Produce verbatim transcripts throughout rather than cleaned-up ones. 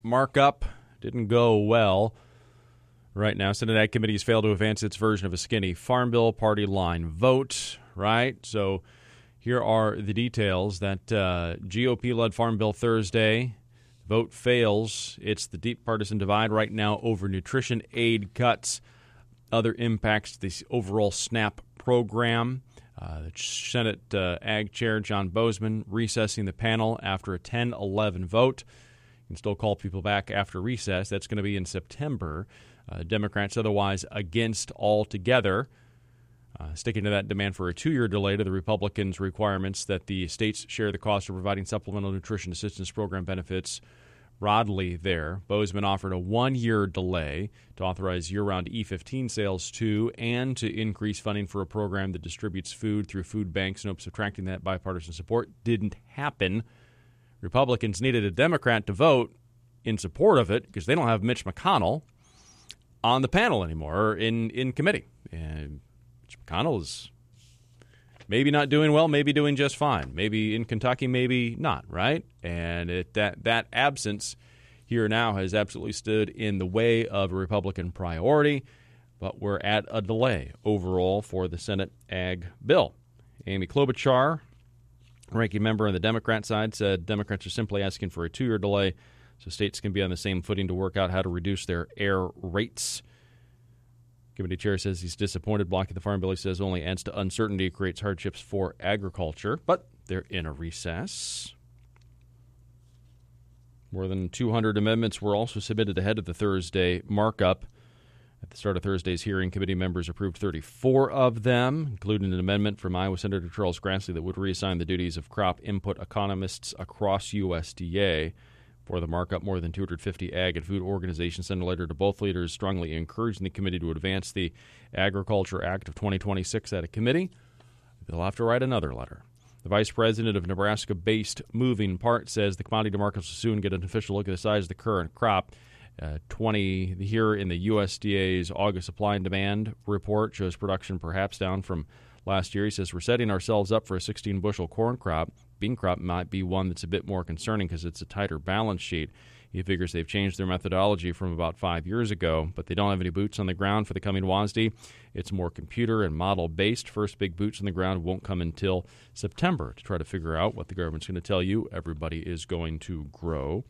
markup didn't go well. Right now, Senate Ag Committee has failed to advance its version of a skinny Farm Bill party line vote, right? So here are the details. That uh, G O P-led Farm Bill Thursday vote fails. It's the deep partisan divide right now over nutrition aid cuts, other impacts to the overall SNAP program. Uh, the Senate uh, Ag Chair John Boozman recessing the panel after a ten eleven vote. You can still call people back after recess. That's going to be in September. Uh, Democrats otherwise against altogether, uh, sticking to that demand for a two-year delay to the Republicans' requirements that the states share the cost of providing supplemental nutrition assistance program benefits broadly there. Boozman offered a one-year delay to authorize year-round E fifteen sales to and to increase funding for a program that distributes food through food banks. Nope, subtracting that bipartisan support didn't happen. Republicans needed a Democrat to vote in support of it because they don't have Mitch McConnell on the panel anymore, or in, in committee. And Mitch McConnell is maybe not doing well, maybe doing just fine. Maybe in Kentucky, maybe not, right? And it, that, that absence here now has absolutely stood in the way of a Republican priority, but we're at a delay overall for the Senate Ag bill. Amy Klobuchar, ranking member on the Democrat side, said Democrats are simply asking for a two-year delay so states can be on the same footing to work out how to reduce their air rates. Committee chair says he's disappointed. Blocking the Farm Bill, he says, only adds to uncertainty, creates hardships for agriculture. But they're in a recess. More than two hundred amendments were also submitted ahead of the Thursday markup. At the start of Thursday's hearing, committee members approved thirty-four of them, including an amendment from Iowa Senator Charles Grassley that would reassign the duties of crop input economists across U S D A. For the markup, more than two hundred fifty ag and food organizations sent a letter to both leaders strongly encouraging the committee to advance the Agriculture Act of twenty twenty-six at a committee. They'll have to write another letter. The vice president of Nebraska-based Moving Part says the commodity markets will soon get an official look at the size of the current crop. Uh, twenty here in the U S D A's August supply and demand report shows production perhaps down from last year. He says we're setting ourselves up for a sixteen-bushel corn crop. Bean crop might be one that's a bit more concerning because it's a tighter balance sheet. He figures they've changed their methodology from about five years ago, but they don't have any boots on the ground for the coming W A S D. It's more computer and model-based. First big boots on the ground won't come until September to try to figure out what the government's going to tell you everybody is going to grow.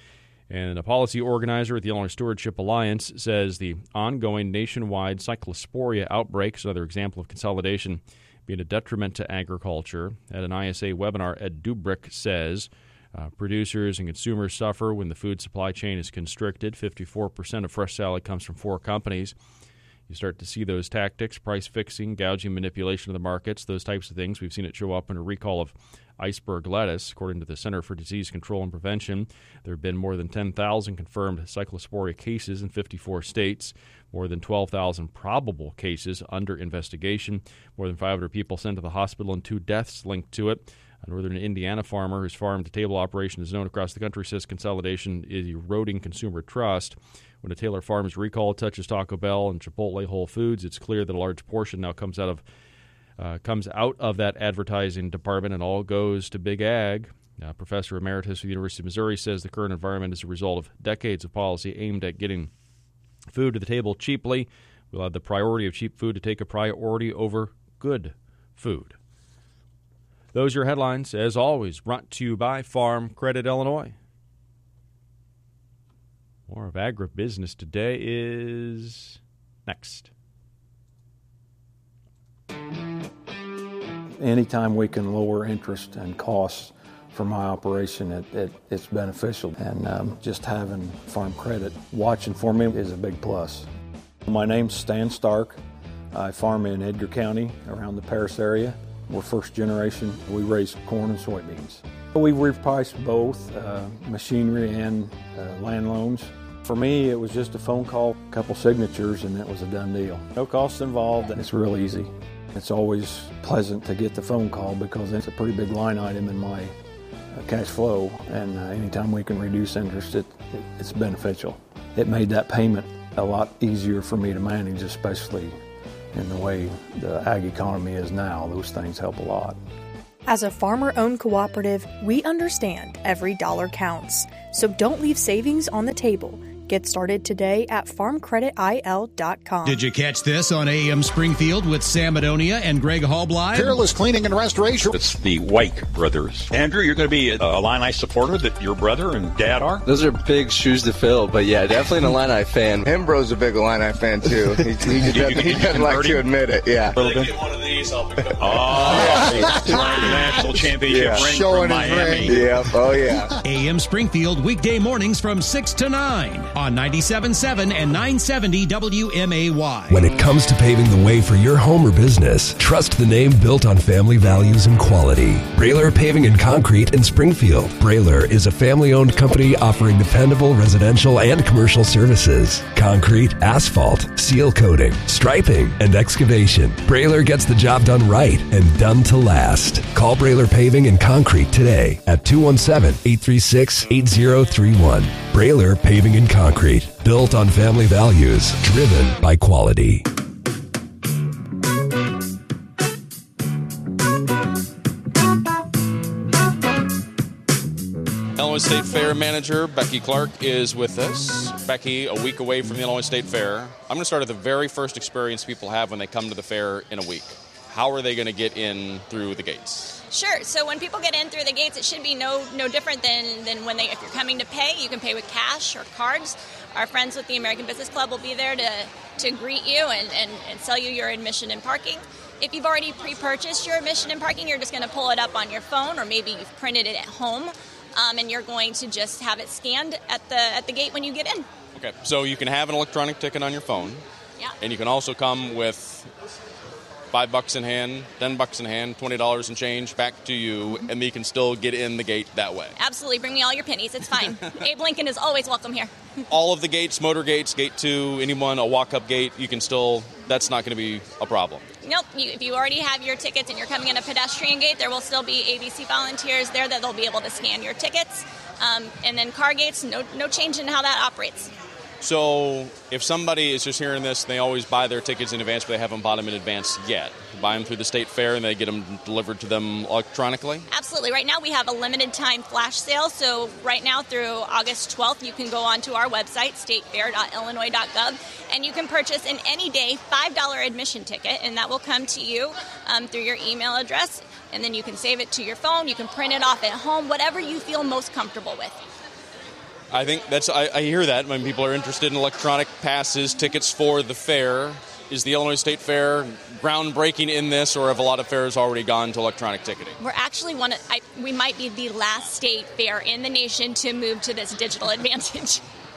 And a policy organizer at the Illinois Stewardship Alliance says the ongoing nationwide cyclosporia outbreak is another example of consolidation being a detriment to agriculture. At an I S A webinar, Ed Dubrick says uh, producers and consumers suffer when the food supply chain is constricted. fifty-four percent of fresh salad comes from four companies. You start to see those tactics, price fixing, gouging, manipulation of the markets, those types of things. We've seen it show up in a recall of iceberg lettuce. According to the Center for Disease Control and Prevention, there have been more than ten thousand confirmed cyclosporia cases in fifty-four states, more than twelve thousand probable cases under investigation, more than five hundred people sent to the hospital, and two deaths linked to it. A northern Indiana farmer whose farm-to-table operation is known across the country says consolidation is eroding consumer trust. When a Taylor Farms recall touches Taco Bell and Chipotle Whole Foods, it's clear that a large portion now comes out of uh, comes out of that advertising department and all goes to Big Ag. Uh, Professor Emeritus of the University of Missouri says the current environment is a result of decades of policy aimed at getting food to the table cheaply. We'll have the priority of cheap food to take a priority over good food. Those are your headlines, as always, brought to you by Farm Credit Illinois. More of agribusiness today is next. Anytime we can lower interest and costs for my operation, it, it, it's beneficial. And um, just having Farm Credit watching for me is a big plus. My name's Stan Stark. I farm in Edgar County around the Paris area. We're first generation. We raise corn and soybeans. We've repriced both uh, machinery and uh, land loans. For me, it was just a phone call, a couple signatures, and it was a done deal. No costs involved, and it's real easy. It's always pleasant to get the phone call because it's a pretty big line item in my uh, cash flow, and uh, anytime we can reduce interest, it, it, it's beneficial. It made that payment a lot easier for me to manage, especially in the way the ag economy is now. Those things help a lot. As a farmer-owned cooperative, we understand every dollar counts. So don't leave savings on the table. Get started today at farm credit I L dot com. Did you catch this on A M Springfield with Sam Madonia and Greg Halblein? Peerless Cleaning and Restoration. It's the White brothers. Andrew, you're going to be a Illini supporter that your brother and dad are? Those are big shoes to fill, but yeah, definitely an Illini fan. Hembro's a big Illini fan, too. He, he, he doesn't, he doesn't like to admit it, yeah. A little bit. One of these, I'll pick up. Oh, the national championship yeah. ring Showing from Miami. Ring. Yeah, oh yeah. A M Springfield, weekday mornings from six to nine on ninety-seven point seven and nine seventy W M A Y. When it comes to paving the way for your home or business, trust the name built on family values and quality. Brailer Paving and Concrete in Springfield. Brailer is a family-owned company offering dependable residential and commercial services. Concrete, asphalt, seal coating, striping, and excavation. Brailer gets the job done right and done to last. Call Brailer Paving and Concrete today at two one seven, eight three six, eight zero three one. Brailer Paving and Concrete. Built on family values, driven by quality. Illinois State Fair manager Becky Clark is with us. Becky, a week away from the Illinois State Fair. I'm going to start at the very first experience people have when they come to the fair in a week. How are they going to get in through the gates? Sure. So when people get in through the gates, it should be no no different than, than when they, if you're coming to pay, you can pay with cash or cards. Our friends with the American Business Club will be there to, to greet you and, and, and sell you your admission and parking. If you've already pre-purchased your admission and parking, you're just going to pull it up on your phone, or maybe you've printed it at home, um, and you're going to just have it scanned at the at the gate when you get in. Okay. So you can have an electronic ticket on your phone. Yeah. And you can also come with Five bucks in hand, ten bucks in hand, twenty dollars in change back to you, and then you can still get in the gate that way. Absolutely. Bring me all your pennies. It's fine. Abe Lincoln is always welcome here. All of the gates, motor gates, gate two, anyone, a walk-up gate, you can still, that's not going to be a problem. Nope. You, if you already have your tickets and you're coming in a pedestrian gate, there will still be A B C volunteers there that they'll be able to scan your tickets. Um, and then car gates, no, no change in how that operates. So if somebody is just hearing this, they always buy their tickets in advance, but they haven't bought them in advance yet. Buy them through the state fair, and they get them delivered to them electronically? Absolutely. Right now we have a limited time flash sale. So right now through August twelfth, you can go onto our website, state fair dot illinois dot gov, and you can purchase an any day five dollars admission ticket, and that will come to you um, through your email address. And then you can save it to your phone. You can print it off at home, whatever you feel most comfortable with. I think that's, I, I hear that when people are interested in electronic passes, tickets for the fair. Is the Illinois State Fair groundbreaking in this, or have a lot of fairs already gone to electronic ticketing? We're actually one of, I, we might be the last state fair in the nation to move to this digital advantage.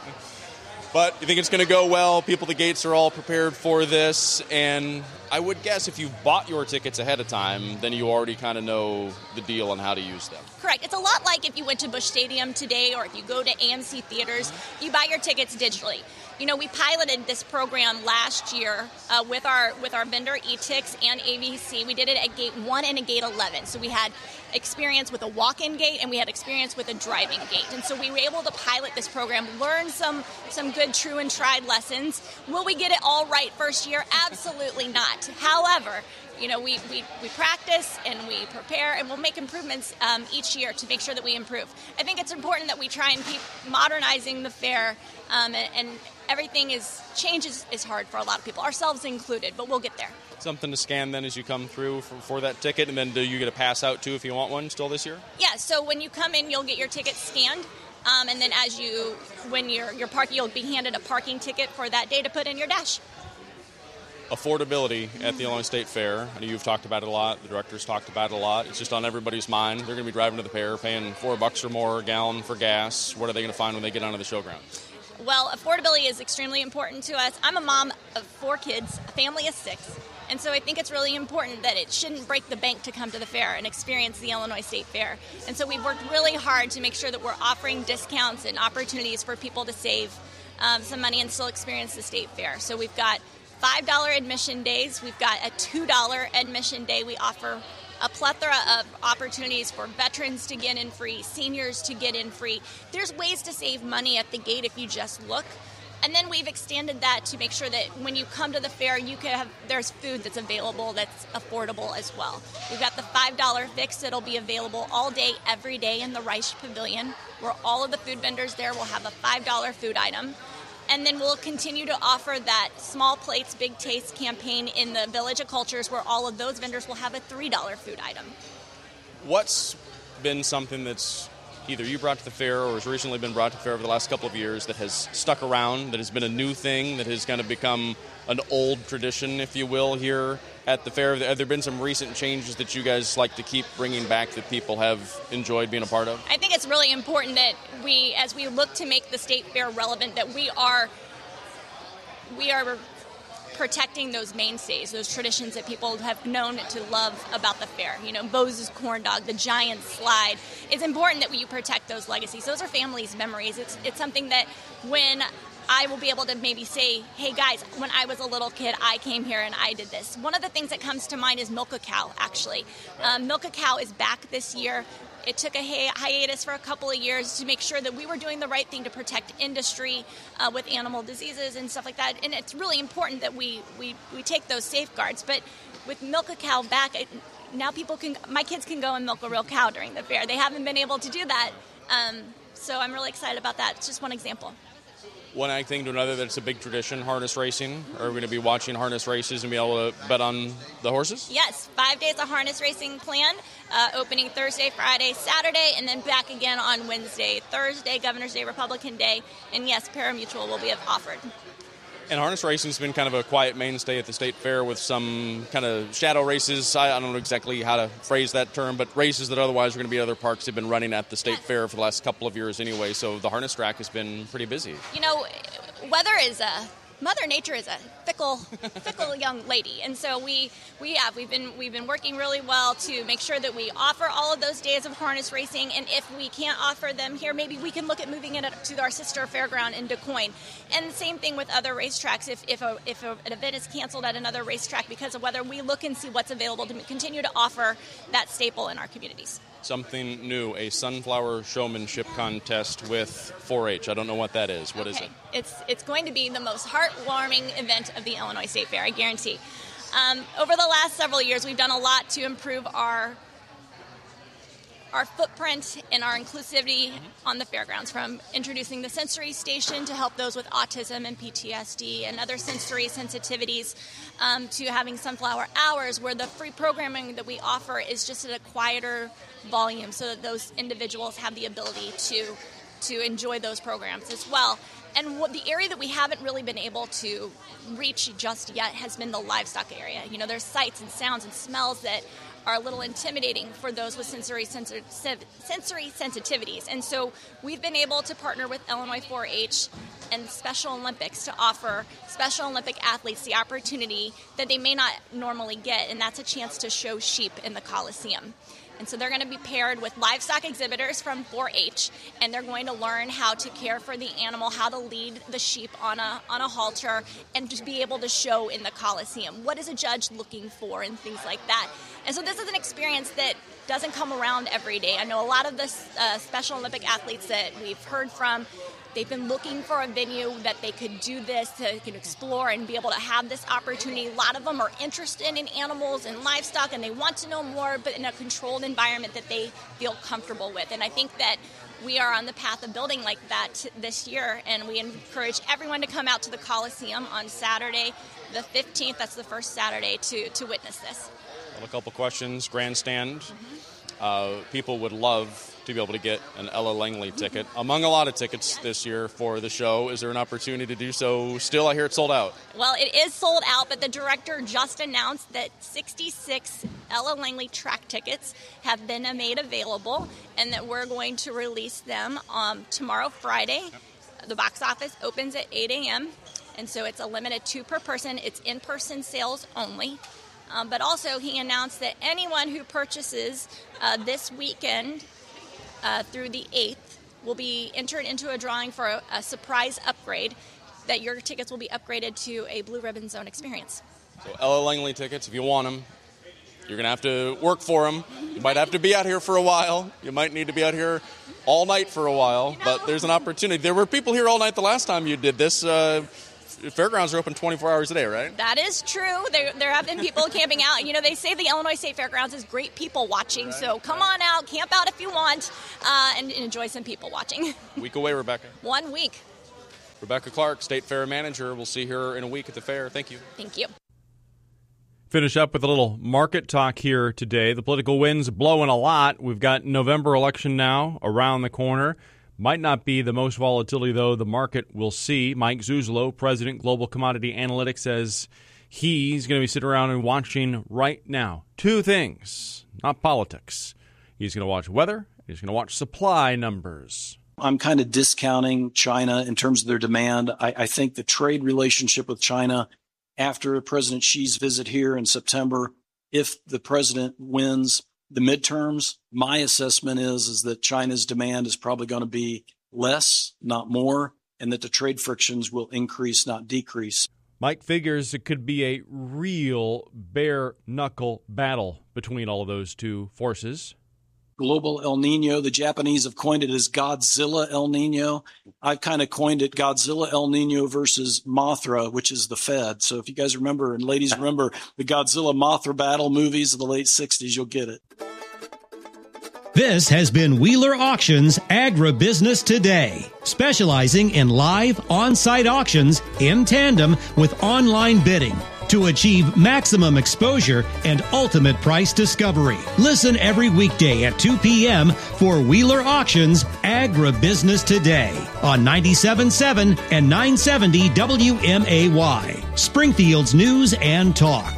But you think it's going to go well? People at the gates are all prepared for this, and I would guess if you've bought your tickets ahead of time, then you already kind of know the deal on how to use them. Correct. It's a lot like if you went to Busch Stadium today, or if you go to A M C Theaters, you buy your tickets digitally. You know, we piloted this program last year uh, with our with our vendor eTix and A B C. We did it at gate one and at gate eleven. So we had experience with a walk-in gate, and we had experience with a driving gate. And so we were able to pilot this program, learn some some good true and tried lessons. Will we get it all right first year? Absolutely not. However, you know, we, we, we practice and we prepare, and we'll make improvements um, each year to make sure that we improve. I think it's important that we try and keep modernizing the fair, um, and, and everything is change is, is hard for a lot of people, ourselves included, but we'll get there. Something to scan then as you come through for, for that ticket, and then do you get a pass out too if you want one still this year? Yeah, so when you come in, you'll get your ticket scanned, um, and then as you, when you're, you're parking, you'll be handed a parking ticket for that day to put in your dash. Affordability at the Illinois State Fair. I know you've talked about it a lot. The director's talked about it a lot. It's just on everybody's mind. They're going to be driving to the fair, paying four bucks or more a gallon for gas. What are they going to find when they get onto the showground? Well, affordability is extremely important to us. I'm a mom of four kids, a family of six, and so I think it's really important that it shouldn't break the bank to come to the fair and experience the Illinois State Fair. And so we've worked really hard to make sure that we're offering discounts and opportunities for people to save um, some money and still experience the state fair. So we've got five dollars admission days. We've got a two dollars admission day. We offer a plethora of opportunities for veterans to get in free, seniors to get in free. There's ways to save money at the gate if you just look. And then we've extended that to make sure that when you come to the fair, you can have there's food that's available that's affordable as well. We've got the five dollar fix that'll be available all day, every day in the Rice Pavilion, where all of the food vendors there will have a five dollar food item. And then we'll continue to offer that Small Plates, Big Taste campaign in the Village of Cultures, where all of those vendors will have a three dollar food item. What's been something that's either you brought to the fair or has recently been brought to the fair over the last couple of years that has stuck around, that has been a new thing, that has kind of become an old tradition, if you will, here at the fair? Have there been some recent changes that you guys like to keep bringing back that people have enjoyed being a part of? I think it's really important that we, as we look to make the state fair relevant, that we are we are protecting those mainstays, those traditions that people have known to love about the fair. You know, Bose's corn dog, the giant slide. It's important that we protect those legacies. Those are families' memories. It's it's something that when I will be able to maybe say, hey guys, when I was a little kid, I came here and I did this. One of the things that comes to mind is Milk-A-Cow, actually. Um, Milk-A-Cow is back this year. It took a hi- hiatus for a couple of years to make sure that we were doing the right thing to protect industry uh, with animal diseases and stuff like that. And it's really important that we, we, we take those safeguards. But with Milk-A-Cow back, it, now people can, my kids can go and milk a real cow during the fair. They haven't been able to do that. Um, so I'm really excited about that. It's just one example. One ag thing to another, that's a big tradition, harness racing. Are we going to be watching harness races and be able to bet on the horses? Yes, five days of harness racing planned, uh, opening Thursday, Friday, Saturday, and then back again on Wednesday, Thursday, Governor's Day, Republican Day, and yes, Parimutuel will be offered. And harness racing has been kind of a quiet mainstay at the state fair with some kind of shadow races. I, I don't know exactly how to phrase that term, but races that otherwise are going to be at other parks have been running at the state fair for the last couple of years anyway. So the harness track has been pretty busy. You know, weather is a Mother Nature is a fickle, fickle young lady, and so we we have we've been we've been working really well to make sure that we offer all of those days of harness racing. And if we can't offer them here, maybe we can look at moving it up to our sister fairground in DuQuoin. And same thing with other racetracks. If if, a, if a, an event is canceled at another racetrack because of weather, we look and see what's available to continue to offer that staple in our communities. Something new, a sunflower showmanship contest with four H. I don't know what that is. What okay. is it? It's it's going to be the most heartwarming event of the Illinois State Fair, I guarantee. Um, over the last several years, we've done a lot to improve our our footprint and our inclusivity mm-hmm. on the fairgrounds, from introducing the sensory station to help those with autism and P T S D and other sensory sensitivities, um, to having sunflower hours where the free programming that we offer is just at a quieter volume so that those individuals have the ability to to enjoy those programs as well. And what the area that we haven't really been able to reach just yet has been the livestock area. You know, there's sights and sounds and smells that are a little intimidating for those with sensory sensor, sensory sensitivities. And so we've been able to partner with Illinois four H and Special Olympics to offer Special Olympic athletes the opportunity that they may not normally get, and that's a chance to show sheep in the Coliseum. And so they're going to be paired with livestock exhibitors from four H, and they're going to learn how to care for the animal, how to lead the sheep on a on a halter, and to be able to show in the Coliseum. What is a judge looking for, and things like that. And so this is an experience that doesn't come around every day. I know a lot of the uh, Special Olympic athletes that we've heard from, they've been looking for a venue that they could do this, that they can explore and be able to have this opportunity. A lot of them are interested in animals and livestock, and they want to know more, but in a controlled environment that they feel comfortable with. And I think that we are on the path of building like that this year, and we encourage everyone to come out to the Coliseum on Saturday, the fifteenth. That's the first Saturday to, to witness this. Well, a couple questions. Grandstand. Mm-hmm. Uh, people would love to be able to get an Ella Langley ticket. Among a lot of tickets this year for the show, is there an opportunity to do so still? I hear it's sold out. Well, it is sold out, but the director just announced that sixty-six Ella Langley track tickets have been made available, and that we're going to release them um, tomorrow, Friday. The box office opens at eight a.m., and so it's a limited two per person. It's in-person sales only. Um, but also, he announced that anyone who purchases uh, this weekend uh, through the eighth will be entered into a drawing for a, a surprise upgrade, that your tickets will be upgraded to a Blue Ribbon Zone experience. So Ella Langley tickets, if you want them, You're going to have to work for them. You might have to be out here for a while. You might need to be out here all night for a while, you know, but there's an opportunity. There were people here all night the last time you did this. Uh, fairgrounds are open twenty-four hours a day, right? That is true. There, there have been people camping out. You know, they say the Illinois State Fairgrounds is great people watching, right, so come right. on out, camp out if you want, uh, and enjoy some people watching. A week away, Rebecca. One week. Rebecca Clark, State Fair Manager. We'll see her in a week at the fair. Thank you. Thank you. Finish up with a little market talk here today. The political wind's blowing a lot. We've got November election now around the corner. Might not be the most volatility, though, the market will see. Mike Zuzolo, President, Global Commodity Analytics, says he's going to be sitting around and watching right now two things, not politics. He's going to watch weather. He's going to watch supply numbers. I'm kind of discounting China in terms of their demand. I, I think the trade relationship with China after President Xi's visit here in September, if the president wins the midterms, my assessment is, is that China's demand is probably going to be less, not more, and that the trade frictions will increase, not decrease. Mike figures it could be a real bare-knuckle battle between all of those two forces. Global El Nino. The Japanese have coined it as Godzilla El Nino. I've kind of coined it Godzilla El Nino versus Mothra, which is the Fed. So if you guys remember, and ladies remember the Godzilla Mothra battle movies of the late sixties, you'll get it. This has been Wheeler Auctions Agribusiness Today, specializing in live on-site auctions in tandem with online bidding to achieve maximum exposure and ultimate price discovery. Listen every weekday at two p.m. for Wheeler Auctions Agribusiness Today on ninety-seven point seven and nine seventy W M A Y, Springfield's News and Talk.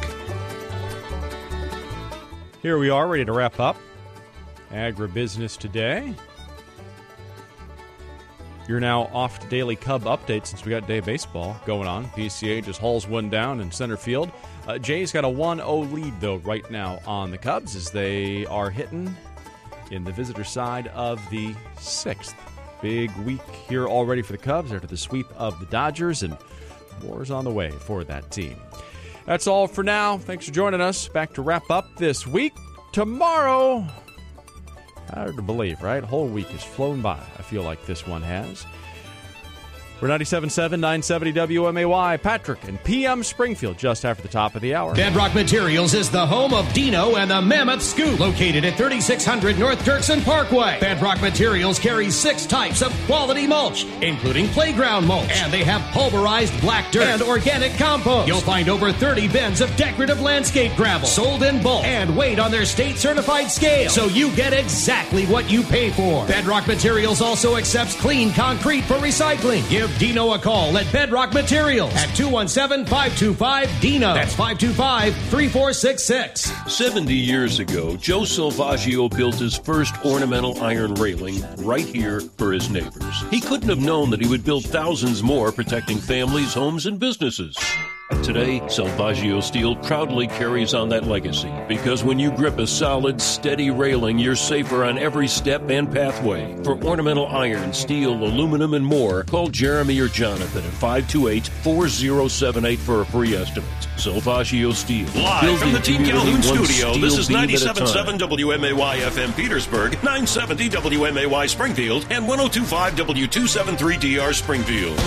Here we are, ready to wrap up Agribusiness Today. You're now off to daily Cub updates since we got day baseball going on. P C A just hauls one down in center field. Uh, Jay's got a one oh lead, though, right now on the Cubs as they are hitting in the visitor side of the sixth. Big week here already for the Cubs after the sweep of the Dodgers, and more's on the way for that team. That's all for now. Thanks for joining us. Back to wrap up this week. Tomorrow, hard to believe, right? A whole week has flown by. I feel like this one has. We're ninety-seven point seven, nine seventy W M A Y. Patrick and P M Springfield just after the top of the hour. Bedrock Materials is the home of Dino and the Mammoth Scoop, located at thirty-six hundred North Dirksen Parkway. Bedrock Materials carries six types of quality mulch, including playground mulch, and they have pulverized black dirt and organic compost. You'll find over thirty bins of decorative landscape gravel, sold in bulk and weighed on their state-certified scale, so you get exactly what you pay for. Bedrock Materials also accepts clean concrete for recycling. Give Dino a call at Bedrock Materials at two one seven, five two five, D I N O. That's five two five, three four six six. seventy years ago, Joe Salvaggio built his first ornamental iron railing right here for his neighbors. He couldn't have known that he would build thousands more, protecting families, homes, and businesses. Today, Salvaggio Steel proudly carries on that legacy, because when you grip a solid, steady railing, you're safer on every step and pathway. For ornamental iron, steel, aluminum, and more, call Jeremy or Jonathan at five two eight, four zero seven eight for a free estimate. Salvaggio Steel. Live Building from the Team Calhoun studio, this is ninety-seven point seven time. W M A Y F M Petersburg, nine seventy W M A Y Springfield, and one oh two point five W two seventy-three D R Springfield.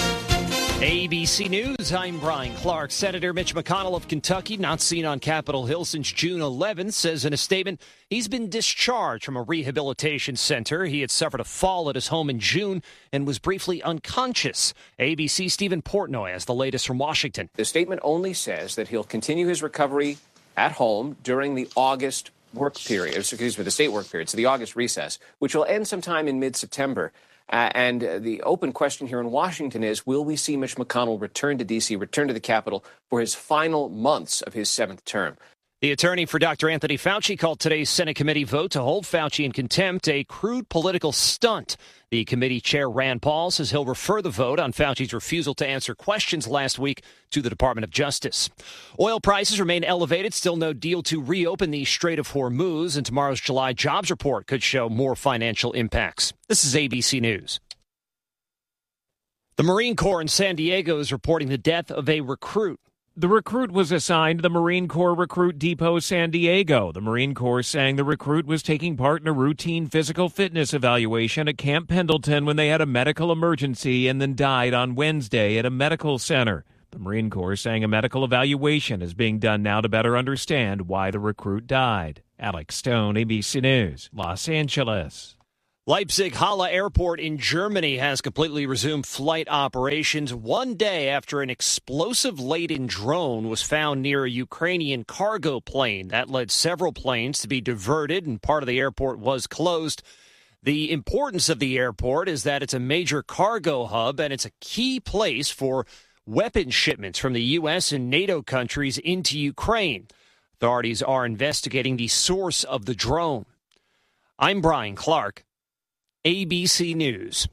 A B C News, I'm Brian Clark. Senator Mitch McConnell of Kentucky, not seen on Capitol Hill since June eleventh, says in a statement he's been discharged from a rehabilitation center. He had suffered a fall at his home in June and was briefly unconscious. A B C Stephen Portnoy has the latest from Washington. The statement only says that he'll continue his recovery at home during the August work period, excuse me, the state work period, so the August recess, which will end sometime in mid-September. Uh, and uh, the open question here in Washington is, will we see Mitch McConnell return to D C, return to the Capitol for his final months of his seventh term? The attorney for Doctor Anthony Fauci called today's Senate committee vote to hold Fauci in contempt a crude political stunt. The committee chair, Rand Paul, says he'll refer the vote on Fauci's refusal to answer questions last week to the Department of Justice. Oil prices remain elevated, still no deal to reopen the Strait of Hormuz, and tomorrow's July jobs report could show more financial impacts. This is A B C News. The Marine Corps in San Diego is reporting the death of a recruit. The recruit was assigned to the Marine Corps Recruit Depot San Diego. The Marine Corps saying the recruit was taking part in a routine physical fitness evaluation at Camp Pendleton when they had a medical emergency and then died on Wednesday at a medical center. The Marine Corps saying a medical evaluation is being done now to better understand why the recruit died. Alex Stone, A B C News, Los Angeles. Leipzig-Halle Airport in Germany has completely resumed flight operations one day after an explosive-laden drone was found near a Ukrainian cargo plane. That led several planes to be diverted, and part of the airport was closed. The importance of the airport is that it's a major cargo hub, and it's a key place for weapons shipments from the U S and NATO countries into Ukraine. Authorities are investigating the source of the drone. I'm Brian Clark, A B C News.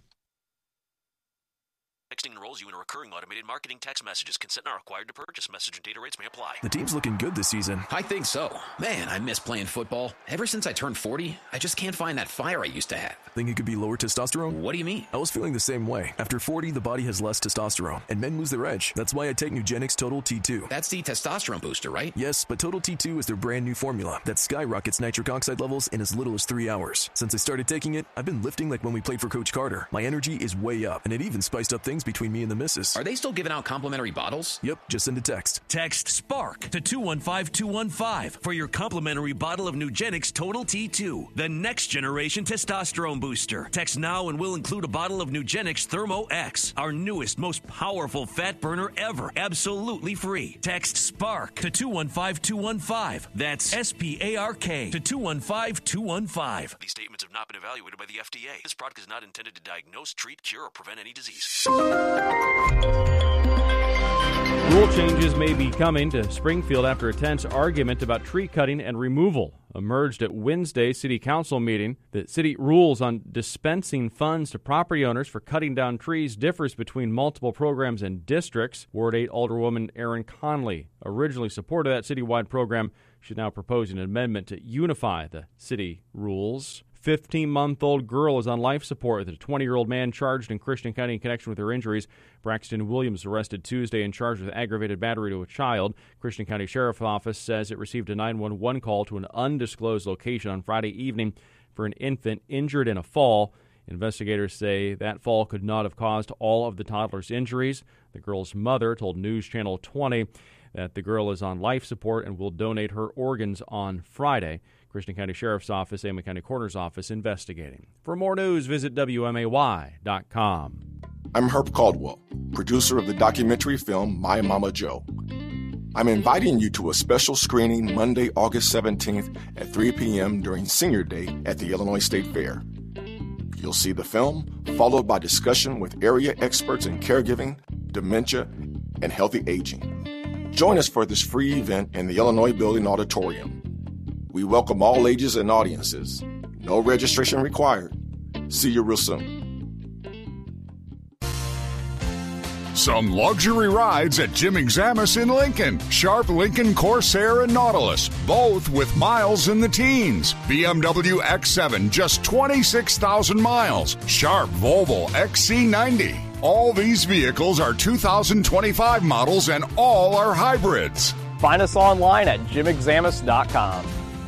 Texting enrolls you in a recurring automated marketing text messages. Consent not required to purchase. Message and data rates may apply. The team's looking good this season. I think so. Man, I miss playing football. Ever since I turned forty, I just can't find that fire I used to have. Think it could be lower testosterone? What do you mean? I was feeling the same way. After forty, the body has less testosterone, and men lose their edge. That's why I take Nugenix Total T two. That's the testosterone booster, right? Yes, but Total T two is their brand new formula that skyrockets nitric oxide levels in as little as three hours. Since I started taking it, I've been lifting like when we played for Coach Carter. My energy is way up, and it even spiced up things between me and the missus. Are they still giving out complimentary bottles? Yep, just send a text. Text SPARK to two one five two one five for your complimentary bottle of Nugenix Total T two, the next generation testosterone booster. Text now and we'll include a bottle of Nugenix Thermo X, our newest, most powerful fat burner ever, absolutely free. Text SPARK to two one five two one five. That's S P A R K to two one five two one five. These statements have not been evaluated by the F D A. This product is not intended to diagnose, treat, cure, or prevent any disease. Rule changes may be coming to Springfield after a tense argument about tree cutting and removal emerged at Wednesday's city council meeting. The city rules on dispensing funds to property owners for cutting down trees differs between multiple programs and districts. Ward eight Alderwoman Erin Conley originally supported that citywide program. She's now proposing an amendment to unify the city rules. fifteen-month-old girl is on life support with a twenty-year-old man charged in Christian County in connection with her injuries. Braxton Williams arrested Tuesday and charged with aggravated battery to a child. Christian County Sheriff's Office says it received a nine one one call to an undisclosed location on Friday evening for an infant injured in a fall. Investigators say that fall could not have caused all of the toddler's injuries. The girl's mother told News Channel twenty that the girl is on life support and will donate her organs on Friday. Christian County Sheriff's Office, Amon County Coroner's Office investigating. For more news, visit W M A Y dot com. I'm Herb Caldwell, producer of the documentary film My Mama Joe. I'm inviting you to a special screening Monday, August seventeenth at three p.m. during Senior Day at the Illinois State Fair. You'll see the film, followed by discussion with area experts in caregiving, dementia, and healthy aging. Join us for this free event in the Illinois Building Auditorium. We welcome all ages and audiences. No registration required. See you real soon. Some luxury rides at Jim Examus in Lincoln. Sharp Lincoln Corsair and Nautilus, both with miles in the teens. B M W X seven, just twenty-six thousand miles. Sharp Volvo X C ninety. All these vehicles are two thousand twenty-five models and all are hybrids. Find us online at jim examus dot com.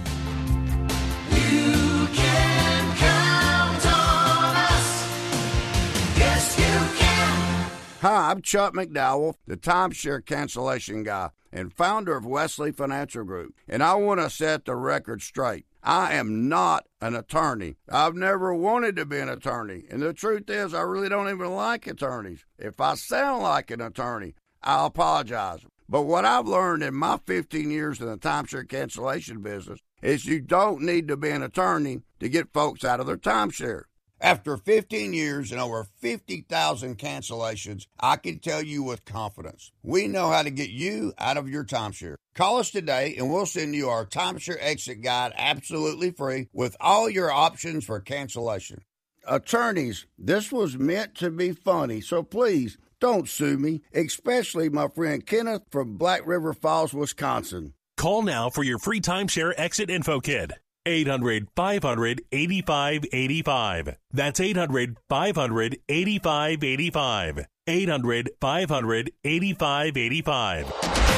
You can count on us. Yes, you can. Hi, I'm Chuck McDowell, the timeshare cancellation guy and founder of Wesley Financial Group, and I want to set the record straight. I am not an attorney. I've never wanted to be an attorney, and the truth is I really don't even like attorneys. If I sound like an attorney, I'll apologize. But what I've learned in my fifteen years in the timeshare cancellation business is you don't need to be an attorney to get folks out of their timeshare. After fifteen years and over fifty thousand cancellations, I can tell you with confidence, we know how to get you out of your timeshare. Call us today and we'll send you our timeshare exit guide absolutely free with all your options for cancellation. Attorneys, this was meant to be funny, so please don't sue me, especially my friend Kenneth from Black River Falls, Wisconsin. Call now for your free timeshare exit info kit. eight hundred, five hundred, eighty-five eighty-five. That's eight hundred, five hundred, eighty-five eighty-five. eight hundred, five hundred, eighty-five eighty-five.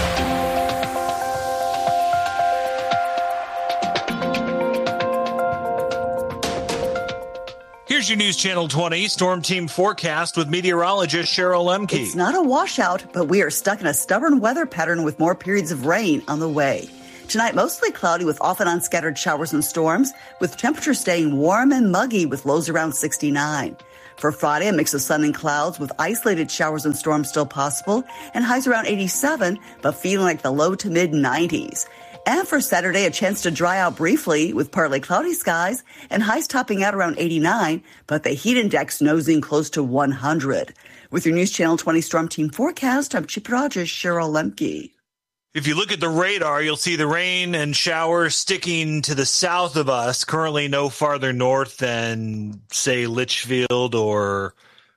Here's your News Channel twenty Storm Team forecast with meteorologist Cheryl Lemke. It's not a washout, but we are stuck in a stubborn weather pattern with more periods of rain on the way. Tonight, mostly cloudy with off and on scattered showers and storms, with temperatures staying warm and muggy with lows around sixty-nine. For Friday, a mix of sun and clouds with isolated showers and storms still possible, and highs around eighty-seven, but feeling like the low to mid nineties. And for Saturday, a chance to dry out briefly with partly cloudy skies and highs topping out around eighty-nine, but the heat index nosing close to one hundred. With your News Channel twenty Storm Team forecast, I'm Chip Rogers, Cheryl Lemke. If you look at the radar, you'll see the rain and showers sticking to the south of us, currently no farther north than, say, Litchfield or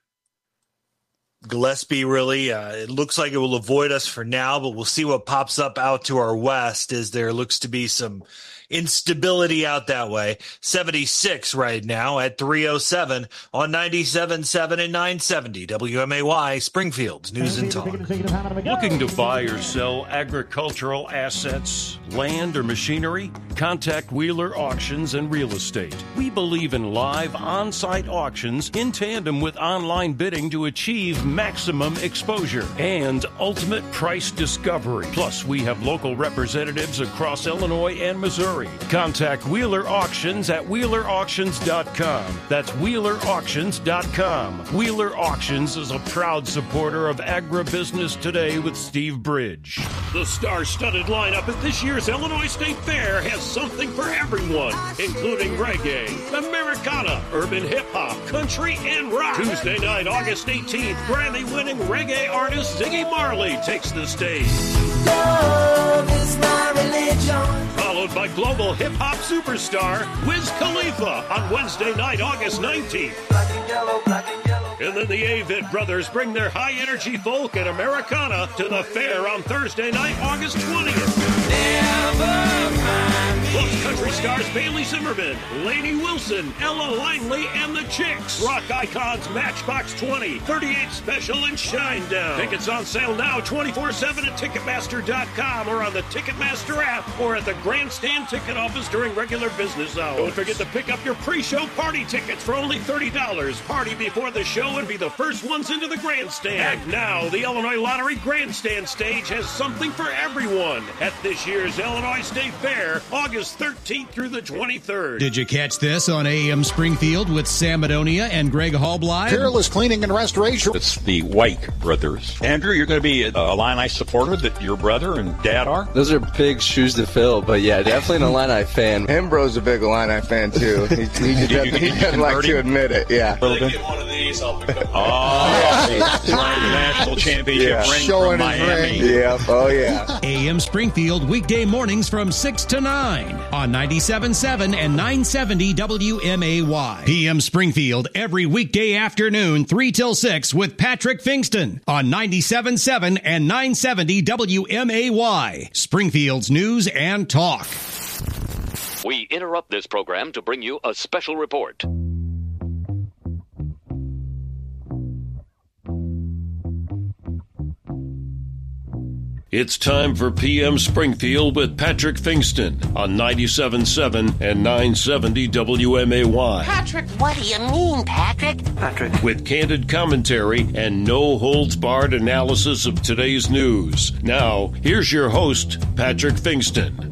Gillespie, really. Uh, it looks like it will avoid us for now, but we'll see what pops up out to our west as there looks to be some instability out that way. seventy-six right now at three oh seven on ninety-seven point seven and nine seventy W M A Y, Springfield's News and Talk. Looking to buy or sell agricultural assets, land, or machinery? Contact Wheeler Auctions and Real Estate. We believe in live on-site auctions in tandem with online bidding to achieve maximum exposure and ultimate price discovery. Plus, we have local representatives across Illinois and Missouri. Contact Wheeler Auctions at wheeler auctions dot com. That's wheeler auctions dot com. Wheeler Auctions is a proud supporter of Agribusiness Today with Steve Bridge. The star-studded lineup at this year's Illinois State Fair has something for everyone, including reggae, Americana, urban hip-hop, country, and rock. Tuesday night, August eighteenth, Grammy-winning reggae artist Ziggy Marley takes the stage. Love is my religion. Followed by global hip-hop superstar Wiz Khalifa on Wednesday night, August nineteenth. Black and yellow, black and yellow. And then the Avett Brothers bring their high-energy folk and Americana to the fair on Thursday night, August twentieth. Never mind me. Plus country stars Bailey Zimmerman, Lainey Wilson, Ella Langley, and the Chicks. Rock icons Matchbox twenty, thirty-eight Special, and Shinedown. Tickets on sale now twenty-four seven at Ticketmaster dot com or on the Ticketmaster app or at the Grandstand ticket office during regular business hours. Don't forget to pick up your pre-show party tickets for only thirty dollars. Party before the show and be the first ones into the Grandstand. And now, the Illinois Lottery Grandstand stage has something for everyone at this year's Illinois State Fair, August thirteenth through the twenty-third. Did you catch this on A M Springfield with Sam Madonia and Greg Halblein? Peerless Cleaning and Restoration. It's the White brothers. Andrew, you're going to be a Illini supporter that your brother and dad are? Those are big shoes to fill, but yeah, definitely an Illini fan. Hembro's a big Illini fan, too. He, he just doesn't, he doesn't like to admit it, yeah. A little bit. One of these, I'll pick up. Oh, the national championship yeah. ring Showing from Miami. Ring. Yep, oh yeah. A M Springfield weekday mornings from six to nine on ninety-seven point seven and nine seventy W M A Y. P M Springfield every weekday afternoon, three till six with Patrick Fingston on ninety-seven point seven and nine seventy W M A Y. Springfield's News and Talk. We interrupt this program to bring you a special report. It's time for P M Springfield with Patrick Fingston on ninety-seven point seven and nine seventy W M A Y. Patrick, what do you mean, Patrick? Patrick. With candid commentary and no-holds-barred analysis of today's news. Now, here's your host, Patrick Fingston.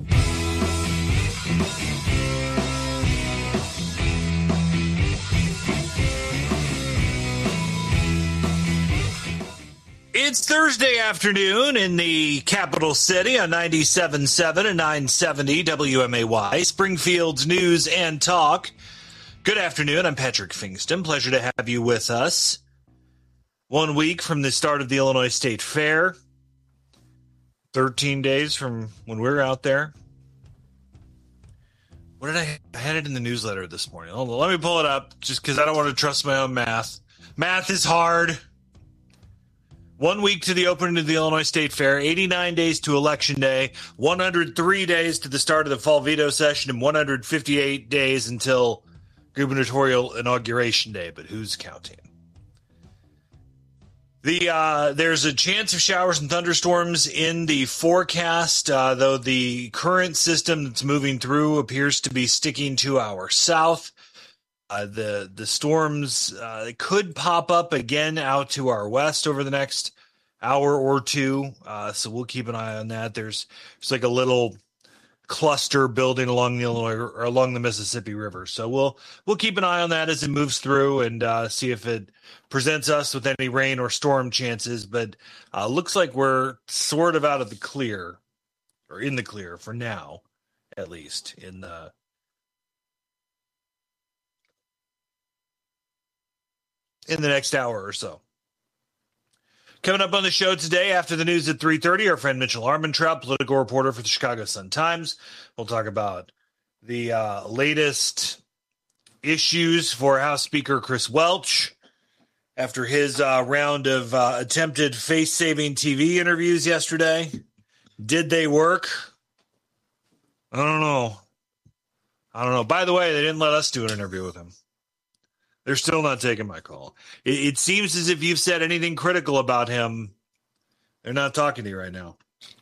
It's Thursday afternoon in the capital city on ninety-seven point seven and nine seventy W M A Y, Springfield's News and Talk. Good afternoon. I'm Patrick Fingston. Pleasure to have you with us. One week from the start of the Illinois State Fair. thirteen days from when we were out there. What did I, I had it in the newsletter this morning. Hold on, let me pull it up just because I don't want to trust my own math. Math is hard. One week to the opening of the Illinois State Fair, eighty-nine days to Election Day, one hundred three days to the start of the fall veto session, and one hundred fifty-eight days until gubernatorial inauguration day. But who's counting? The uh, there's a chance of showers and thunderstorms in the forecast, uh, though the current system that's moving through appears to be sticking to our south. Uh, the the storms uh, could pop up again out to our west over the next hour or two, uh, so we'll keep an eye on that. There's there's like a little cluster building along the Illinois or along the Mississippi River, so we'll we'll keep an eye on that as it moves through and uh, see if it presents us with any rain or storm chances. But uh, looks like we're sort of out of the clear, or in the clear for now, at least in the. in the next hour or so. Coming up on the show today, after the news at three thirty, our friend Mitchell Armentrout, political reporter for the Chicago Sun-Times. We'll talk about the uh, latest issues for House Speaker Chris Welch after his uh, round of uh, attempted face-saving T V interviews yesterday. Did they work? I don't know. I don't know. By the way, they didn't let us do an interview with him. They're still not taking my call. It, it seems as if you've said anything critical about him, they're not talking to you right now.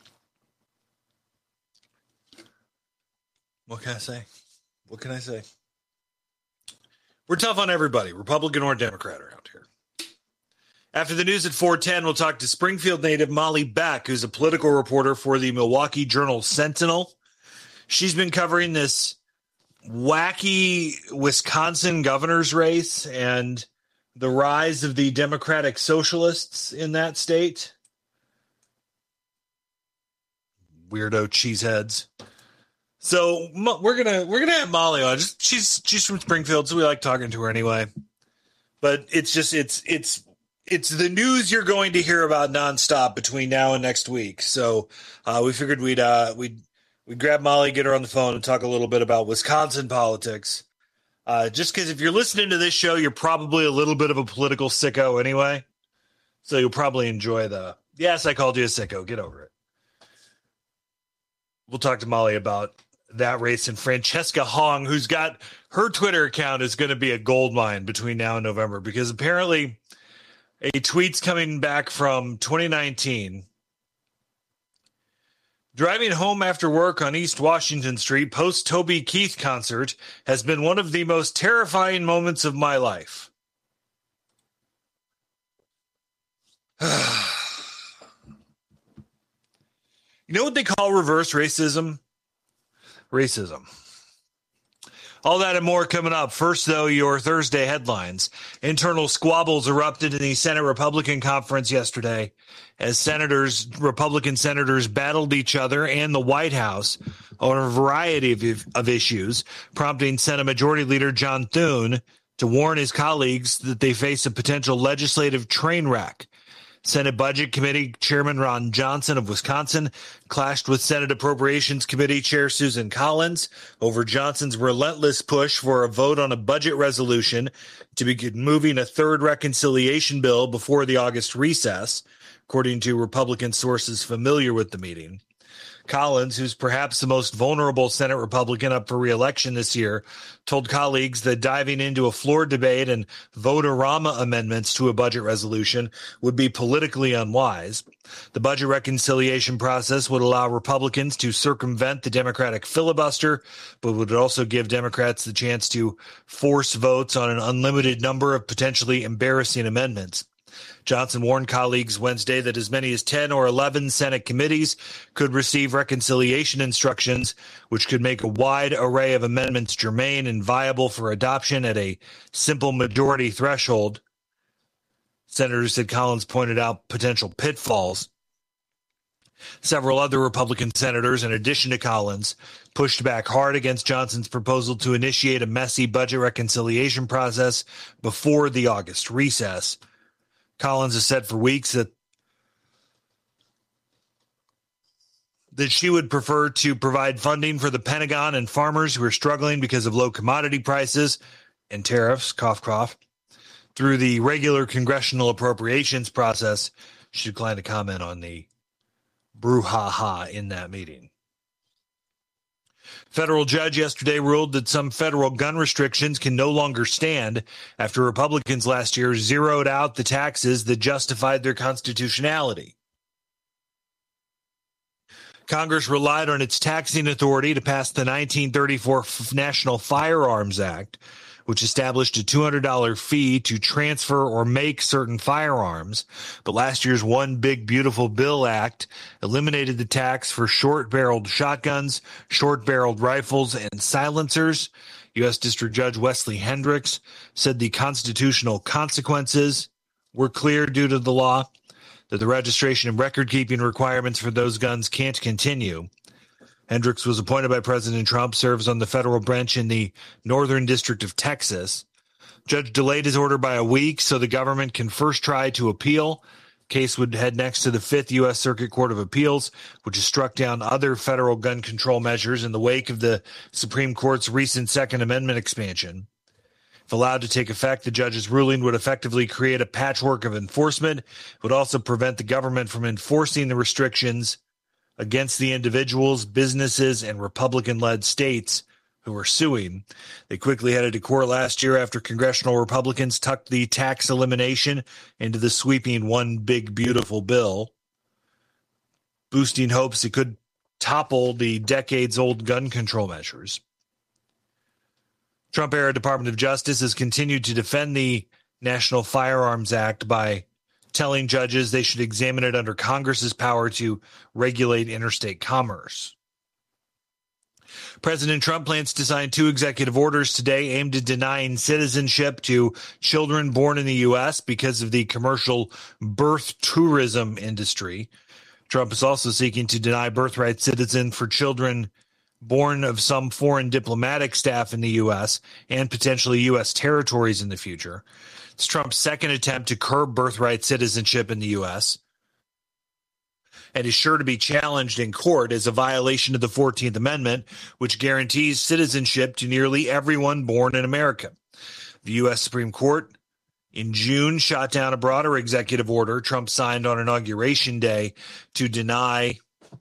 What can I say? What can I say? We're tough on everybody, Republican or Democrat around here. After the news at four ten, we'll talk to Springfield native Molly Beck, who's a political reporter for the Milwaukee Journal-Sentinel. She's been covering this wacky Wisconsin governor's race and the rise of the Democratic Socialists in that state. Weirdo cheeseheads. So we're gonna we're gonna have Molly on. Just, she's she's from Springfield, so we like talking to her anyway. But it's just it's it's it's the news you're going to hear about nonstop between now and next week. So uh, we figured we'd uh, we'd. We grab Molly, get her on the phone, and talk a little bit about Wisconsin politics. Uh, just because if you're listening to this show, you're probably a little bit of a political sicko anyway. So you'll probably enjoy the, yes, I called you a sicko. Get over it. We'll talk to Molly about that race. And Francesca Hong, who's got her Twitter account, is going to be a gold mine between now and November, because apparently a tweet's coming back from twenty nineteen. Driving home after work on East Washington Street post Toby Keith concert has been one of the most terrifying moments of my life. You know what they call reverse racism? Racism. All that and more coming up. First, though, your Thursday headlines. Internal squabbles erupted in the Senate Republican conference yesterday as senators, Republican senators battled each other and the White House on a variety of, of issues, prompting Senate Majority Leader John Thune to warn his colleagues that they face a potential legislative train wreck. Senate Budget Committee Chairman Ron Johnson of Wisconsin clashed with Senate Appropriations Committee Chair Susan Collins over Johnson's relentless push for a vote on a budget resolution to begin moving a third reconciliation bill before the August recess, according to Republican sources familiar with the meeting. Collins, who's perhaps the most vulnerable Senate Republican up for re-election this year, told colleagues that diving into a floor debate and vote-a-rama amendments to a budget resolution would be politically unwise. The budget reconciliation process would allow Republicans to circumvent the Democratic filibuster, but would also give Democrats the chance to force votes on an unlimited number of potentially embarrassing amendments. Johnson warned colleagues Wednesday that as many as ten or eleven Senate committees could receive reconciliation instructions, which could make a wide array of amendments germane and viable for adoption at a simple majority threshold. Senators, said Collins, pointed out potential pitfalls. Several other Republican senators, in addition to Collins, pushed back hard against Johnson's proposal to initiate a messy budget reconciliation process before the August recess. Collins has said for weeks that that she would prefer to provide funding for the Pentagon and farmers who are struggling because of low commodity prices and tariffs, cough, cough, through the regular congressional appropriations process. She declined to comment on the brouhaha in that meeting. Federal judge yesterday ruled that some federal gun restrictions can no longer stand after Republicans last year zeroed out the taxes that justified their constitutionality. Congress relied on its taxing authority to pass the nineteen thirty-four National Firearms Act, which established a two hundred dollars fee to transfer or make certain firearms. But last year's One Big Beautiful Bill Act eliminated the tax for short-barreled shotguns, short-barreled rifles, and silencers. U S District Judge Wesley Hendricks said the constitutional consequences were clear due to the law, that the registration and record-keeping requirements for those guns can't continue. Hendricks was appointed by President Trump, serves on the federal bench in the Northern District of Texas. Judge delayed his order by a week so the government can first try to appeal. Case would head next to the Fifth U S Circuit Court of Appeals, which has struck down other federal gun control measures in the wake of the Supreme Court's recent Second Amendment expansion. If allowed to take effect, the judge's ruling would effectively create a patchwork of enforcement. It would also prevent the government from enforcing the restrictions against the individuals, businesses, and Republican-led states who are suing. They quickly headed to court last year after congressional Republicans tucked the tax elimination into the sweeping One Big Beautiful Bill, boosting hopes it could topple the decades-old gun control measures. Trump-era Department of Justice has continued to defend the National Firearms Act by telling judges they should examine it under Congress's power to regulate interstate commerce. President Trump plans to sign two executive orders today aimed at denying citizenship to children born in the U S because of the commercial birth tourism industry. Trump is also seeking to deny birthright citizenship for children born of some foreign diplomatic staff in the U S and potentially U S territories in the future. It's Trump's second attempt to curb birthright citizenship in the U S and is sure to be challenged in court as a violation of the fourteenth Amendment, which guarantees citizenship to nearly everyone born in America. The U S Supreme Court in June shot down a broader executive order Trump signed on Inauguration Day to deny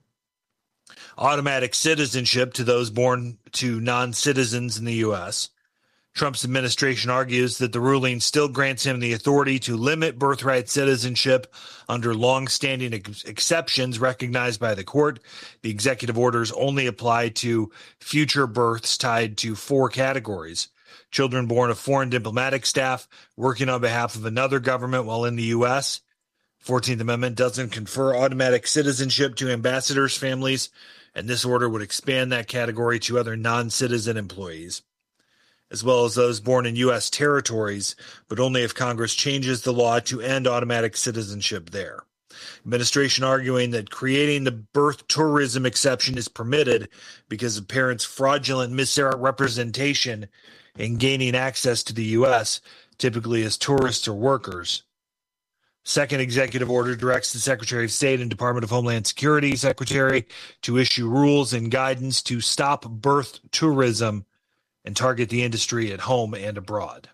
automatic citizenship to those born to non-citizens in the U S. Trump's administration argues that the ruling still grants him the authority to limit birthright citizenship under long-standing ex- exceptions recognized by the court. The executive orders only apply to future births tied to four categories: children born of foreign diplomatic staff working on behalf of another government while in the U S. fourteenth Amendment doesn't confer automatic citizenship to ambassadors' families, and this order would expand that category to other non-citizen employees, as well as those born in U S territories, but only if Congress changes the law to end automatic citizenship there. Administration arguing that creating the birth tourism exception is permitted because of parents' fraudulent misrepresentation in gaining access to the U S, typically as tourists or workers. Second executive order directs the Secretary of State and Department of Homeland Security Secretary to issue rules and guidance to stop birth tourism and target the industry at home and abroad.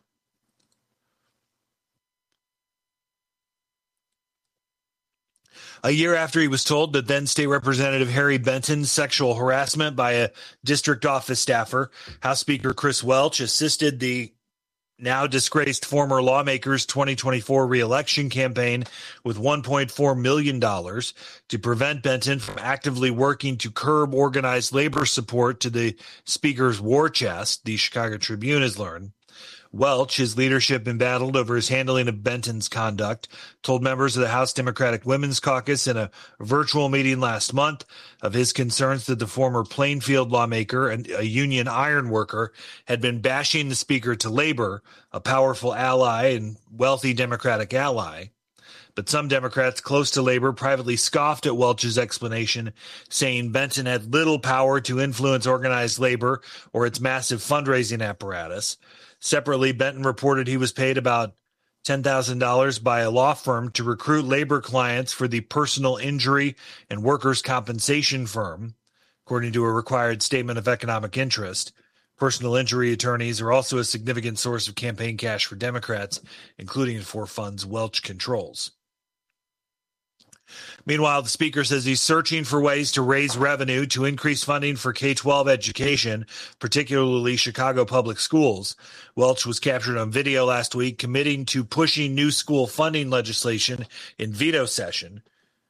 A year after he was told that then State Representative Harry Benton's sexual harassment by a district office staffer, House Speaker Chris Welch assisted the now disgraced former lawmaker's twenty twenty-four reelection campaign with one point four million dollars to prevent Benton from actively working to curb organized labor support to the Speaker's war chest, the Chicago Tribune has learned. Welch, his leadership embattled over his handling of Benton's conduct, told members of the House Democratic Women's Caucus in a virtual meeting last month of his concerns that the former Plainfield lawmaker and a union iron worker had been bashing the Speaker to labor, a powerful ally and wealthy Democratic ally. But some Democrats close to labor privately scoffed at Welch's explanation, saying Benton had little power to influence organized labor or its massive fundraising apparatus. Separately, Benton reported he was paid about ten thousand dollars by a law firm to recruit labor clients for the personal injury and workers' compensation firm, according to a required statement of economic interest. Personal injury attorneys are also a significant source of campaign cash for Democrats, including for funds Welch controls. Meanwhile, the speaker says he's searching for ways to raise revenue to increase funding for K twelve education, particularly Chicago public schools. Welch was captured on video last week committing to pushing new school funding legislation in veto session.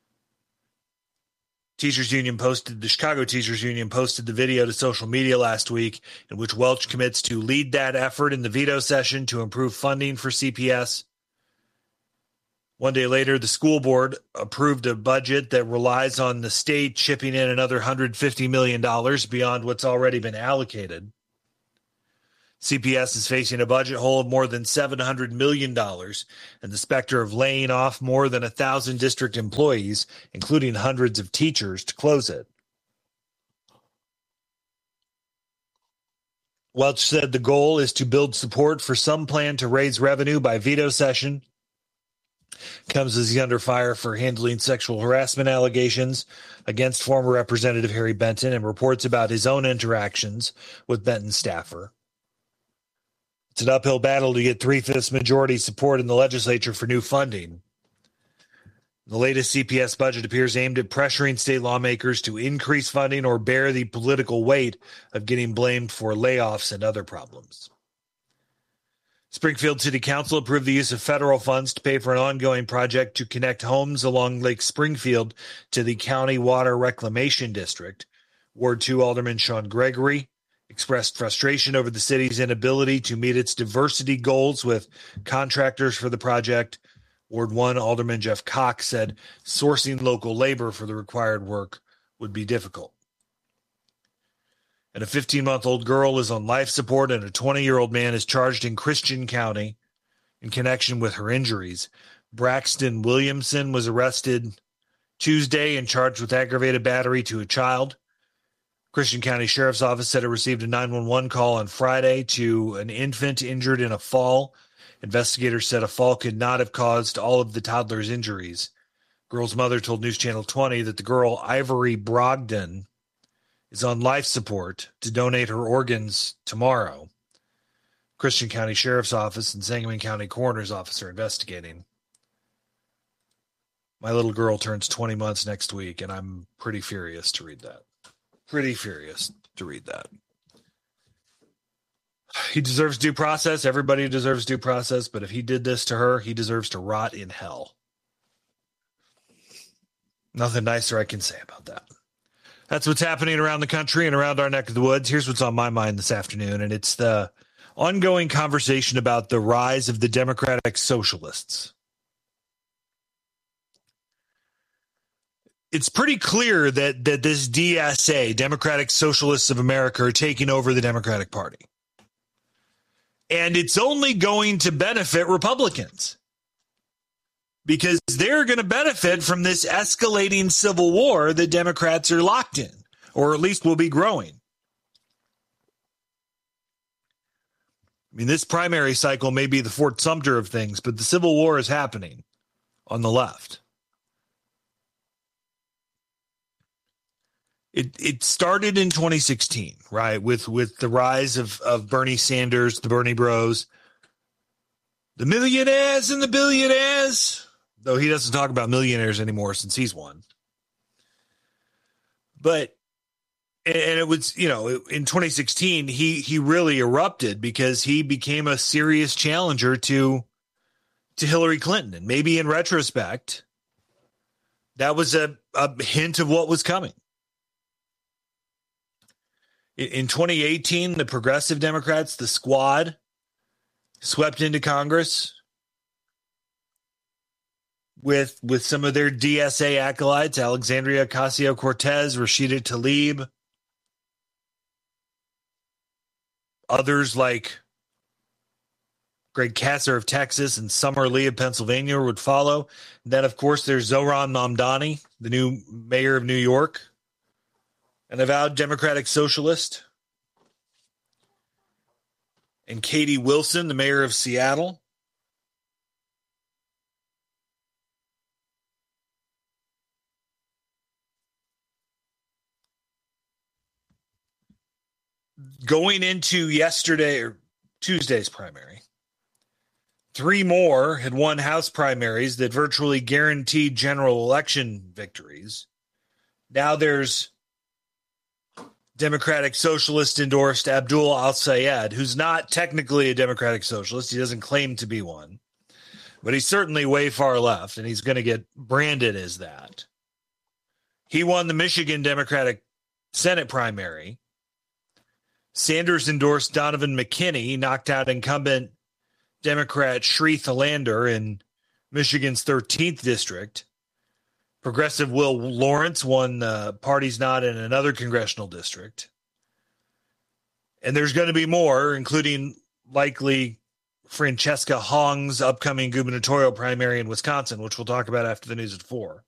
Teachers Union posted, the Chicago Teachers Union posted the video to social media last week in which Welch commits to lead that effort in the veto session to improve funding for C P S. One day later, the school board approved a budget that relies on the state chipping in another one hundred fifty million dollars beyond what's already been allocated. C P S is facing a budget hole of more than seven hundred million dollars and the specter of laying off more than one thousand district employees, including hundreds of teachers, to close it. Welch said the goal is to build support for some plan to raise revenue by veto session. Comes as he's under fire for handling sexual harassment allegations against former Representative Harry Benton and reports about his own interactions with Benton's staffer. It's an uphill battle to get three-fifths majority support in the legislature for new funding. The latest C P S budget appears aimed at pressuring state lawmakers to increase funding or bear the political weight of getting blamed for layoffs and other problems. Springfield City Council approved the use of federal funds to pay for an ongoing project to connect homes along Lake Springfield to the County Water Reclamation District. Ward two Alderman Sean Gregory expressed frustration over the city's inability to meet its diversity goals with contractors for the project. Ward one Alderman Jeff Cox said sourcing local labor for the required work would be difficult. And a fifteen-month-old girl is on life support, and a twenty-year-old man is charged in Christian County in connection with her injuries. Braxton Williamson was arrested Tuesday and charged with aggravated battery to a child. Christian County Sheriff's Office said it received a nine one one call on Friday to an infant injured in a fall. Investigators said a fall could not have caused all of the toddler's injuries. Girl's mother told News Channel twenty that the girl, Ivory Brogdon, is on life support to donate her organs tomorrow. Christian County Sheriff's Office and Sangamon County Coroner's Office are investigating. My little girl turns twenty months next week, and I'm pretty furious to read that. Pretty furious to read that. He deserves due process. Everybody deserves due process, but if he did this to her, he deserves to rot in hell. Nothing nicer I can say about that. That's what's happening around the country and around our neck of the woods. Here's what's on my mind this afternoon, and it's the ongoing conversation about the rise of the Democratic Socialists. It's pretty clear that, that this D S A, Democratic Socialists of America, are taking over the Democratic Party. And it's only going to benefit Republicans, because they're going to benefit from this escalating civil war that Democrats are locked in, or at least will be growing. I mean, this primary cycle may be the Fort Sumter of things, but the civil war is happening on the left. It it started in twenty sixteen, right, with, with the rise of, of Bernie Sanders, the Bernie Bros, the millionaires and the billionaires. Though he doesn't talk about millionaires anymore since he's won. But, and it was, you know, in twenty sixteen, he he really erupted because he became a serious challenger to, to Hillary Clinton. And maybe in retrospect, that was a, a hint of what was coming. In twenty eighteen, the Progressive Democrats, the Squad, swept into Congress with with some of their D S A acolytes, Alexandria Ocasio-Cortez, Rashida Tlaib, others like Greg Kasser of Texas and Summer Lee of Pennsylvania would follow. And then, of course, there's Zohran Mamdani, the new mayor of New York, an avowed Democratic Socialist, and Katie Wilson, the mayor of Seattle. Going into yesterday or Tuesday's primary, Three more had won House primaries that virtually guaranteed general election victories. Now there's Democratic Socialist endorsed Abdul Al-Sayed, who's not technically a Democratic Socialist. He doesn't claim to be one, but he's certainly way far left, and he's going to get branded as that. He won the Michigan Democratic Senate primary. Sanders endorsed Donovan McKinney, knocked out incumbent Democrat Sri Thalander in Michigan's thirteenth district. Progressive Will Lawrence won the party's nod in another congressional district. And there's going to be more, including likely Francesca Hong's upcoming gubernatorial primary in Wisconsin, which we'll talk about after the news at four.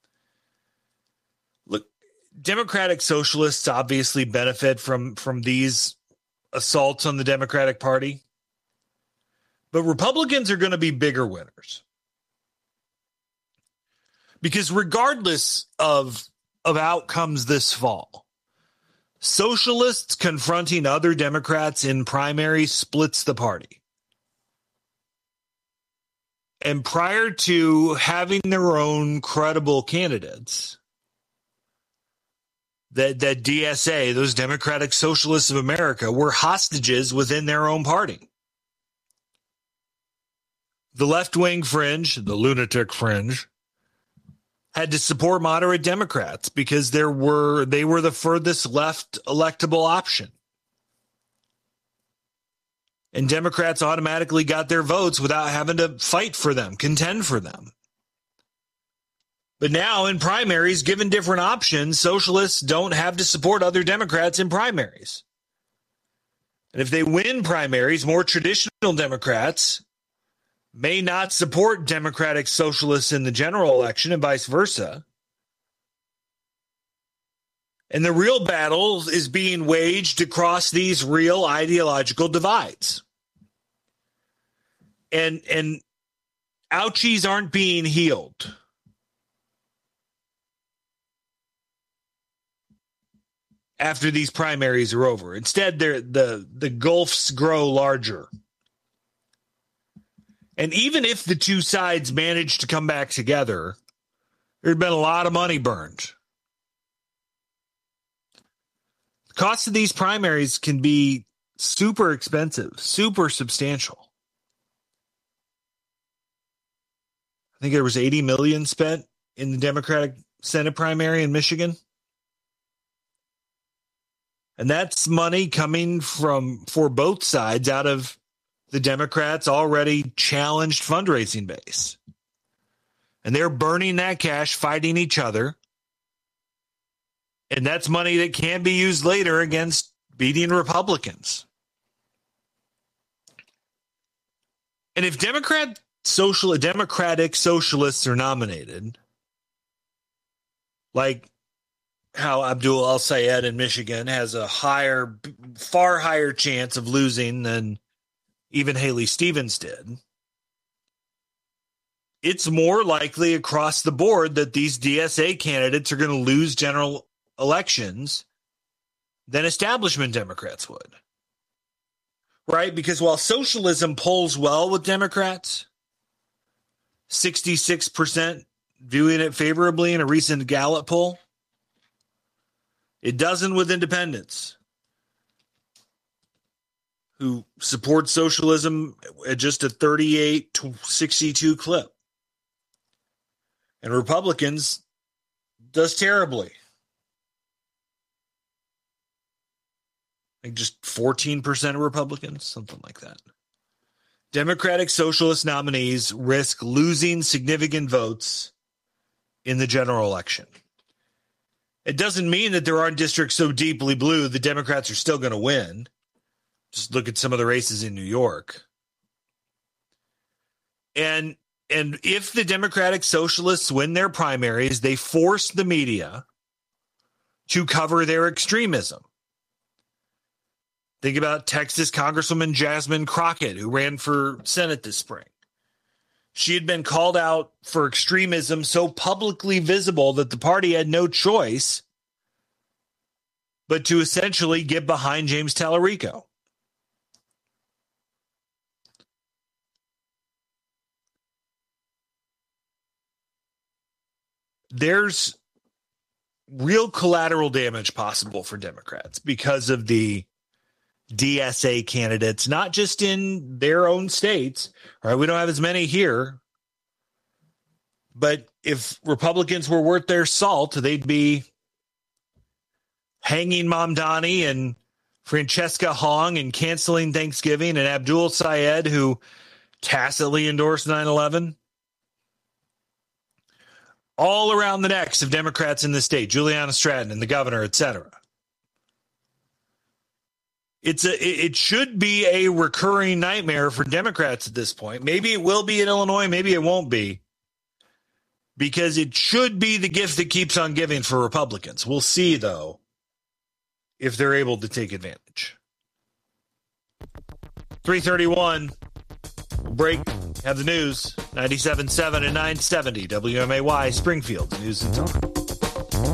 Look, Democratic Socialists obviously benefit from, from these assaults on the Democratic Party. But Republicans are going to be bigger winners. Because regardless of, of outcomes this fall, socialists confronting other Democrats in primaries splits the party. And prior to having their own credible candidates, that, that D S A, those Democratic Socialists of America, were hostages within their own party. The left-wing fringe, the lunatic fringe, had to support moderate Democrats because there were they were the furthest left electable option. And Democrats automatically got their votes without having to fight for them, contend for them. But now in primaries, given different options, socialists don't have to support other Democrats in primaries. And if they win primaries, more traditional Democrats may not support Democratic Socialists in the general election and vice versa. And the real battle is being waged across these real ideological divides. And, and ouchies aren't being healed. After these primaries are over. Instead, they're, the, the gulfs grow larger. And even if the two sides manage to come back together, there's been a lot of money burned. The cost of these primaries can be super expensive, super substantial. I think there was eighty million dollars spent in the Democratic Senate primary in Michigan. And that's money coming from for both sides out of the Democrats' already challenged fundraising base. And they're burning that cash, fighting each other. And that's money that can be used later against beating Republicans. And if Democrat social Democratic Socialists are nominated, like how Abdul Al-Sayed in Michigan has a higher, far higher chance of losing than even Haley Stevens did, it's more likely across the board that these D S A candidates are going to lose general elections than establishment Democrats would. Right? Because while socialism polls well with Democrats, sixty-six percent viewing it favorably in a recent Gallup poll, it doesn't with independents, who support socialism at just a thirty-eight to sixty-two clip. And Republicans does terribly. I think just fourteen percent of Republicans, something like that. Democratic Socialist nominees risk losing significant votes in the general election. It doesn't mean that there aren't districts so deeply blue the Democrats are still going to win. Just look at some of the races in New York. And and if the Democratic Socialists win their primaries, they force the media to cover their extremism. Think about Texas Congresswoman Jasmine Crockett, who ran for Senate this spring. She had been called out for extremism so publicly visible that the party had no choice but to essentially get behind James Tallarico. there's real collateral damage possible for Democrats because of the D S A candidates, not just in their own states, right? We don't have as many here, but if Republicans were worth their salt, they'd be hanging Mamdani and Francesca Hong and canceling Thanksgiving and Abdul Sayed, who tacitly endorsed nine eleven. All around the necks of Democrats in the state, Juliana Stratton and the governor, et cetera. It's a, it should be a recurring nightmare for Democrats at this point. Maybe it will be in Illinois, maybe it won't be, because it should be the gift that keeps on giving for Republicans. We'll see, though, if they're able to take advantage. three thirty-one, we'll break, have the news, ninety-seven point seven and nine seventy W M A Y, Springfield News and Talk.